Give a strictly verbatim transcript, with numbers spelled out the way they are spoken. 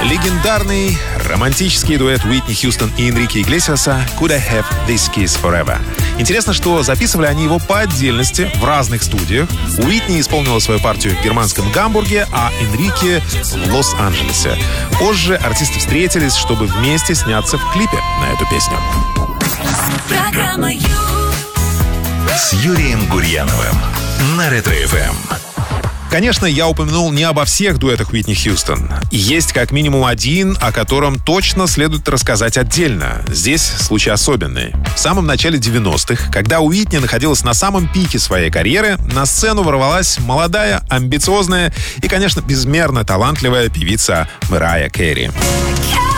Легендарный романтический дуэт Уитни Хьюстон и Энрике Иглесиаса «Could I Have This Kiss Forever». Интересно, что записывали они его по отдельности в разных студиях. Уитни исполнила свою партию в германском Гамбурге, а Энрике в Лос-Анджелесе. Позже артисты встретились, чтобы вместе сняться в клипе на эту песню. Программа «Ю». С Юрием Гурьяновым на Ретро-эф эм. Конечно, я упомянул не обо всех дуэтах Уитни Хьюстон. Есть как минимум один, о котором точно следует рассказать отдельно. Здесь случай особенный. В самом начале девяностых, когда Уитни находилась на самом пике своей карьеры, на сцену ворвалась молодая, амбициозная и, конечно, безмерно талантливая певица Мэрайа Кэри.